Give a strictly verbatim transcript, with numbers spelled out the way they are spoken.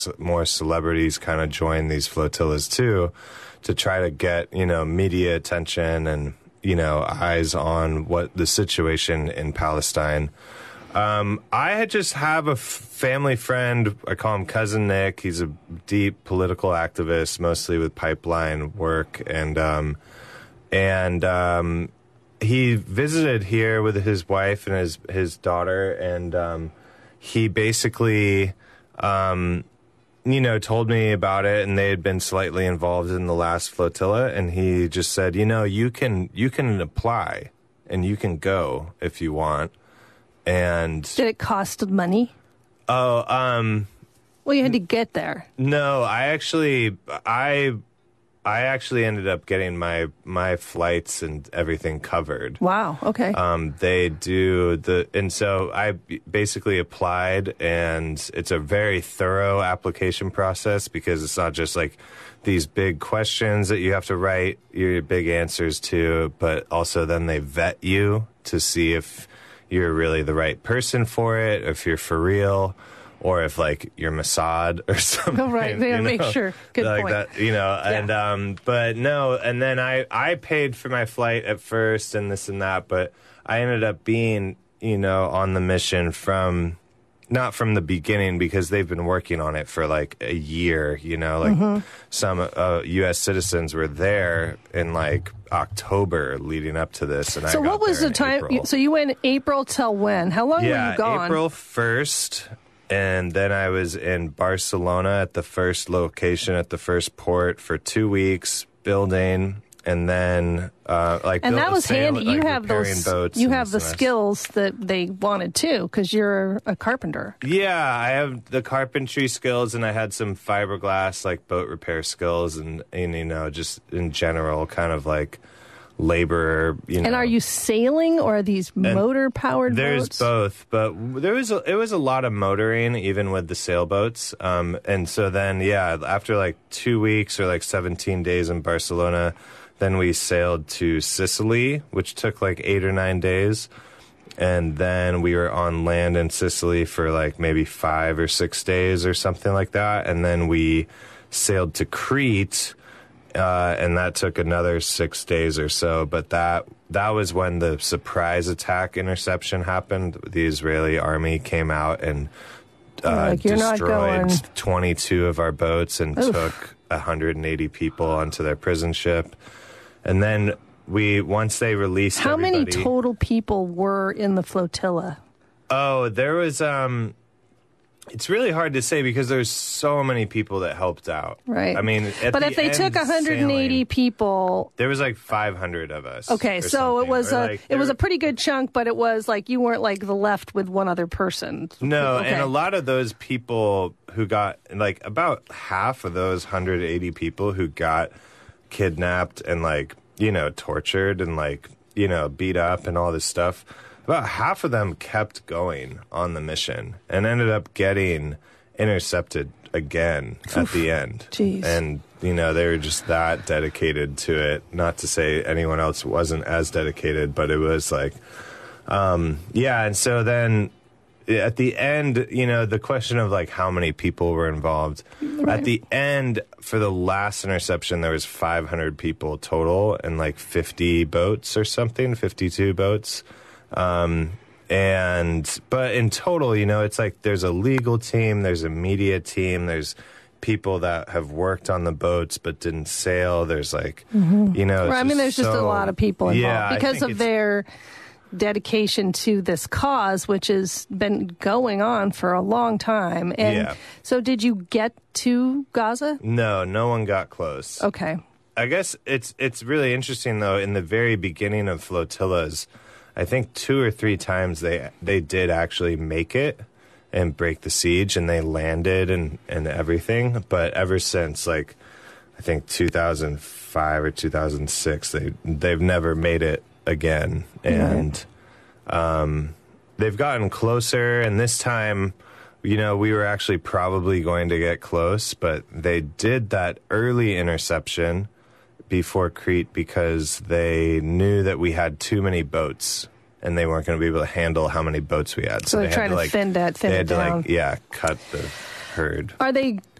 more celebrities kind of join these flotillas too, to try to get, you know, media attention and, you know, eyes on what the situation in Palestine. Um, I had just have a f- family friend. I call him Cousin Nick. He's a deep political activist, mostly with pipeline work. And, um, and, um, he visited here with his wife and his, his daughter. And, um, he basically, um, you know, told me about it, and they had been slightly involved in the last flotilla. And he just said, you know, you can, you can apply and you can go if you want. And did it cost money? Oh, um, well, you had to get there. No, I actually, I, I actually ended up getting my my flights and everything covered. Wow. Okay. Um, they do the, and so I basically applied, and it's a very thorough application process because it's not just like these big questions that you have to write your big answers to, but also then they vet you to see if you're really the right person for it, if you're for real, or if like you're Mossad or something. Oh, right. They gotta make sure. Good like point. That, you know, Yeah. and um, but no, and then I I paid for my flight at first and this and that, but I ended up being, you know, on the mission from, not from the beginning, because they've been working on it for like a year, you know, like Mm-hmm. some uh, U S citizens were there in like October leading up to this. And So I got what was there the in time? April. So you went April till when? How long yeah, were you gone? April first. And then I was in Barcelona at the first location, at the first port for two weeks building. And then, uh, like, And built- that was sail- handy. like, You have repairing those. boats You and have the this and that. skills that they wanted too, because you're a carpenter. Yeah, I have the carpentry skills, and I had some fiberglass, like boat repair skills, and, and you know, just in general, kind of like laborer. You know. And are you sailing, or are these motor powered There's boats? both, but there was a, it was a lot of motoring, even with the sailboats. Um, and so then, yeah, after like two weeks or like seventeen days in Barcelona, then we sailed to Sicily, which took like eight or nine days. And then we were on land in Sicily for like maybe five or six days or something like that. And then we sailed to Crete, uh, and that took another six days or so. But that that was when the surprise attack interception happened. The Israeli army came out and uh, Like, you're not destroyed going- twenty-two of our boats and Oof. took one hundred eighty people onto their prison ship. And then we, once they released How everybody, many total people were in the flotilla? Oh, there was, um, it's really hard to say because there's so many people that helped out. Right. I mean, at But the if they end took one hundred eighty sailing, people, there was like five hundred of us. okay, or so it something. was Or, a like, it was there- a pretty good chunk, but it was like you weren't like the left with one other person. No, Okay. and a lot of those people who got, like, about half of those one hundred eighty people who got kidnapped and, like, you know, tortured and, like, you know, beat up and all this stuff, about half of them kept going on the mission and ended up getting intercepted again at the end. Jeez. And, you know, they were just that dedicated to it. Not to say anyone else wasn't as dedicated, but it was like, um, yeah. And so then at the end, you know, the question of like how many people were involved. Right. At the end, for the last interception, there was five hundred people total and like fifty boats or something, fifty-two boats. Um, and, but in total, you know, it's like there's a legal team, there's a media team, there's people that have worked on the boats but didn't sail. There's like, Mm-hmm. you know, it's Right, I mean, there's just a so- lot of people involved Yeah, I because think of it's- their dedication to this cause, which has been going on for a long time. And Yeah. so, did you get to Gaza? No, no one got close. Okay. I guess it's it's really interesting though. In the very beginning of flotillas, I think two or three times they they did actually make it and break the siege, and they landed and and everything. But ever since, like, I think two thousand five or two thousand six, they they've never made it again, and um, they've gotten closer. And this time, you know, we were actually probably going to get close, but they did that early interception before Crete because they knew that we had too many boats and they weren't going to be able to handle how many boats we had. So they're they trying had to like, thin that- thin they it had to down. like, yeah, cut the heard. Are they